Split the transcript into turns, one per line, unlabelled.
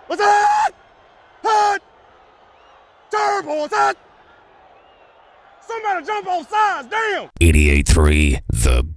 What's that? Hut! Turbo, what's that? Somebody jump on sides, damn!
88.3 The